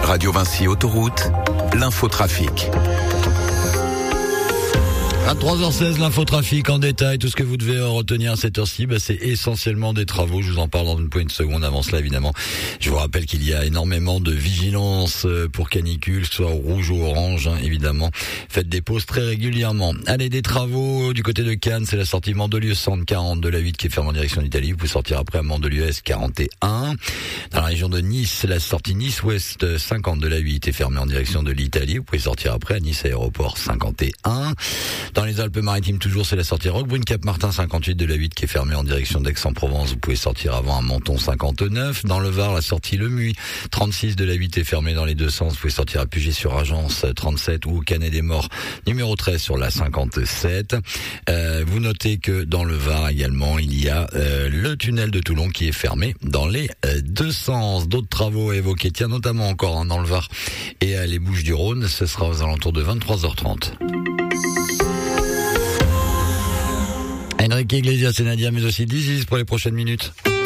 Radio Vinci Autoroute, l'infotrafic. À 3h16, l'infotrafic en détail. Tout ce que vous devez retenir à cette heure-ci, c'est essentiellement des travaux. Je vous en parle dans une poignée de secondes. Avant cela, évidemment, je vous rappelle qu'il y a énormément de vigilance pour canicule, soit au rouge ou orange, évidemment. Faites des pauses très régulièrement. Allez, des travaux du côté de Cannes, c'est la sortie Mandelieu Centre 40 de la 8 qui est fermée en direction d'Italie. Vous pouvez sortir après à Mandelieu S 41. Dans la région de Nice, la sortie Nice Ouest 50 de la 8 est fermée en direction de l'Italie. Vous pouvez sortir après à Nice Aéroport 51. Dans les Alpes-Maritimes, toujours, c'est la sortie Roquebrune-Cap-Martin 58 de la 8 qui est fermée en direction d'Aix-en-Provence. Vous pouvez sortir avant à Menton 59. Dans le Var, la sortie Le Muy 36 de la 8 est fermée dans les deux sens. Vous pouvez sortir à Puget-sur-Agence 37 ou Canet-des-Morts numéro 13 sur la 57. Vous notez que dans le Var également, il y a le tunnel de Toulon qui est fermé dans les deux sens. D'autres travaux à évoquer, tiens, notamment encore dans le Var et les Bouches-du-Rhône. Ce sera aux alentours de 23h30. Enrique Iglesias et Nadia, mais aussi Dizzy pour les prochaines minutes.